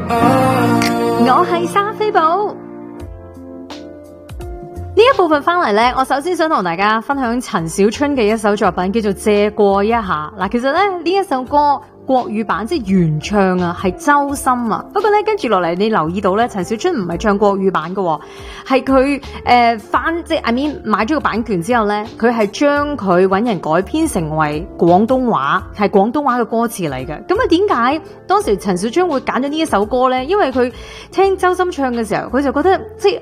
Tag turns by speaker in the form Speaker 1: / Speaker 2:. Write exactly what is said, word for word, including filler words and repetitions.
Speaker 1: 我係莎菲寶。呢一部分翻嚟呢，我首先想同大家分享陳小春嘅一首作品，叫做《借過一下》。嗱，其實咧呢一首歌國語版即係原唱啊，係周深啊。不過咧跟住落嚟，你留意到咧，陳小春唔係唱國語版嘅，係佢誒翻即係 I mean 買咗個版權之後咧，佢係將佢揾人改編成為廣東話，係廣東話嘅歌詞嚟嘅。咁啊，點解當時陳小春會揀咗呢一首歌咧？因為佢聽周深唱嘅時候，佢就覺得即係